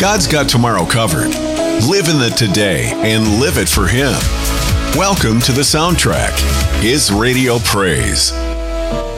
God's got tomorrow covered. Live in the today and live it for Him. Welcome to The Soundtrack, His radio praise.